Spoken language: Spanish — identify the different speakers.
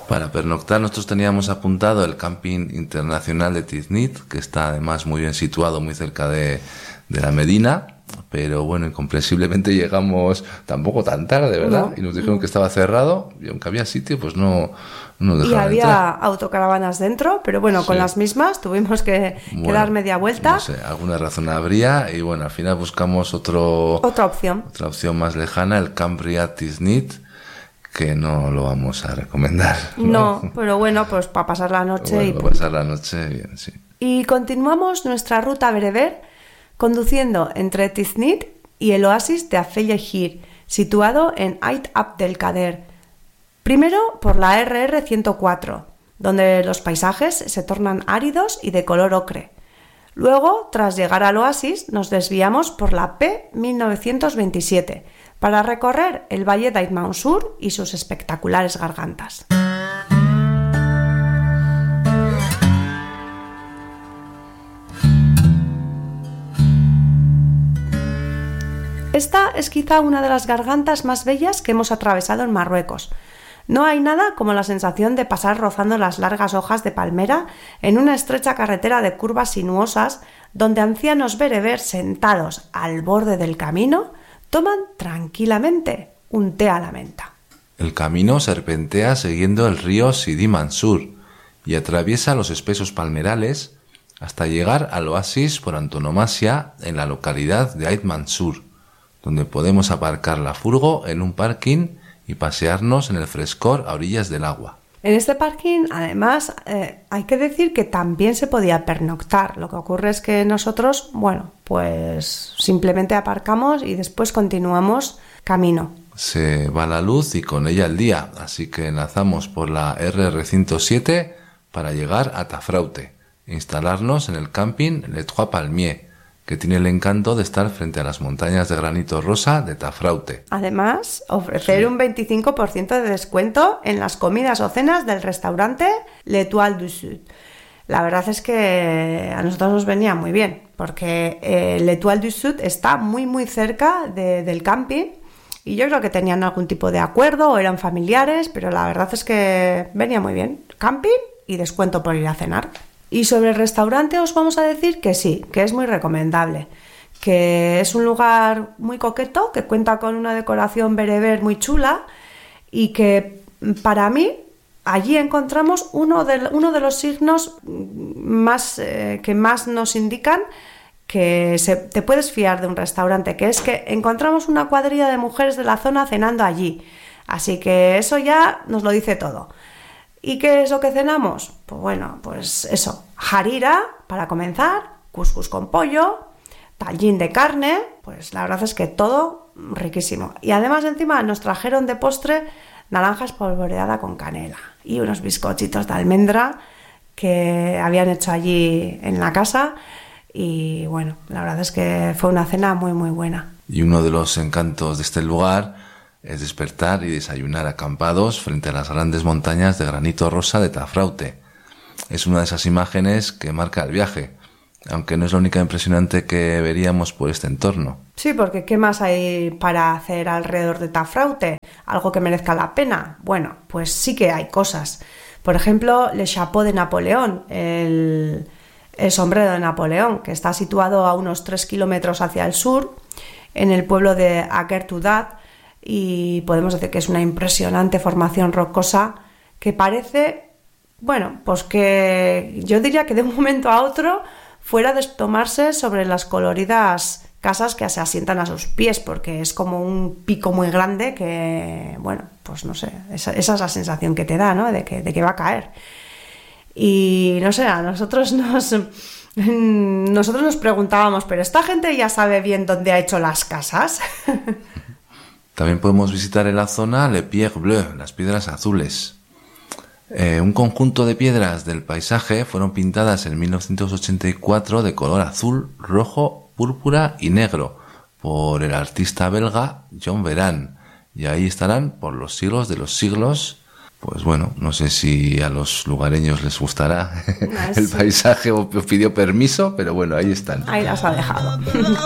Speaker 1: Para pernoctar nosotros teníamos apuntado el Camping Internacional de Tiznit, que está además muy bien situado, muy cerca de la Medina, pero bueno, incomprensiblemente llegamos tampoco tan tarde, ¿verdad?
Speaker 2: No,
Speaker 1: y nos dijeron que estaba cerrado, y aunque había sitio, pues no nos dejaron
Speaker 2: Y había
Speaker 1: entrar.
Speaker 2: autocaravanas dentro, pero bueno,
Speaker 1: Sí.
Speaker 2: con las mismas tuvimos que dar media vuelta.
Speaker 1: No sé, alguna razón habría, y bueno, al final buscamos
Speaker 2: Otra opción.
Speaker 1: otra opción más lejana, el Camp Riad Tiznit, que no lo vamos a recomendar.
Speaker 2: No, pero bueno, pues para pasar la noche
Speaker 1: Bueno,
Speaker 2: y
Speaker 1: para pasar la noche bien, sí.
Speaker 2: Y continuamos nuestra ruta bereber conduciendo entre Tiznit y el oasis de Afellehir, situado en Ait Abdel Kader. Primero por la RR 104, donde los paisajes se tornan áridos y de color ocre. Luego, tras llegar al oasis, nos desviamos por la P 1927 para recorrer el valle d'Ait Mansour y sus espectaculares gargantas. Esta es quizá una de las gargantas más bellas que hemos atravesado en Marruecos. No hay nada como la sensación de pasar rozando las largas hojas de palmera en una estrecha carretera de curvas sinuosas donde ancianos bereber sentados al borde del camino toman tranquilamente un té a la menta.
Speaker 1: El camino serpentea siguiendo el río Sidi Mansur y atraviesa los espesos palmerales hasta llegar al oasis por antonomasia en la localidad de Ait Mansour, donde podemos aparcar la furgo en un parking y pasearnos en el frescor a orillas del agua.
Speaker 2: En este parking, además, hay que decir que también se podía pernoctar. Lo que ocurre es que nosotros, bueno, pues simplemente aparcamos y después continuamos camino.
Speaker 1: Se va la luz y con ella el día, así que enlazamos por la RR 107 para llegar a Tafraute e instalarnos en el camping Les Trois Palmiers, que tiene el encanto de estar frente a las montañas de granito rosa de Tafraute.
Speaker 2: Además, ofrecer un 25% de descuento en las comidas o cenas del restaurante L'Étoile du Sud. La verdad es que a nosotros nos venía muy bien, porque L'Étoile du Sud está muy cerca del camping y yo creo que tenían algún tipo de acuerdo o eran familiares, pero la verdad es que venía muy bien. Camping y descuento por ir a cenar. Y sobre el restaurante os vamos a decir que sí, que es muy recomendable, que es un lugar muy coqueto, que cuenta con una decoración bereber muy chula y que para mí allí encontramos uno de los signos más, que más nos indican que te puedes fiar de un restaurante, que es que encontramos una cuadrilla de mujeres de la zona cenando allí. Así que eso ya nos lo dice todo. ¿Y qué es lo que cenamos? Pues bueno, pues eso, harira para comenzar, couscous con pollo, tallín de carne, pues la verdad es que todo riquísimo. Y además encima nos trajeron de postre naranja espolvoreada con canela y unos bizcochitos de almendra que habían hecho allí en la casa y bueno, la verdad es que fue una cena muy buena.
Speaker 1: Y uno de los encantos de este lugar es despertar y desayunar acampados frente a las grandes montañas de granito rosa de Tafraute. Es una de esas imágenes que marca el viaje, aunque no es la única impresionante que veríamos por este entorno.
Speaker 2: Sí, porque ¿qué más hay para hacer alrededor de Tafraute? ¿Algo que merezca la pena? Bueno, pues sí que hay cosas. Por ejemplo, Le Chapeau de Napoleón, el sombrero de Napoleón, que está situado a unos 3 kilómetros hacia el sur, en el pueblo de Aguertudat, y podemos decir que es una impresionante formación rocosa que parece, bueno, pues que yo diría que de un momento a otro fuera a desplomarse sobre las coloridas casas que se asientan a sus pies, porque es como un pico muy grande que, bueno, pues no sé, esa es la sensación que te da, ¿no? De que va a caer. Y no sé, a nosotros nos preguntábamos, ¿pero esta gente ya sabe bien dónde ha hecho las casas?
Speaker 1: También podemos visitar en la zona Les Pierres Bleues, las piedras azules. Un conjunto de piedras del paisaje fueron pintadas en 1984 de color azul, rojo, púrpura y negro por el artista belga John Veran, y ahí estarán por los siglos de los siglos. Pues bueno, no sé si a los lugareños les gustará el paisaje o pidió permiso, pero bueno, ahí están.
Speaker 2: Ahí las ha dejado.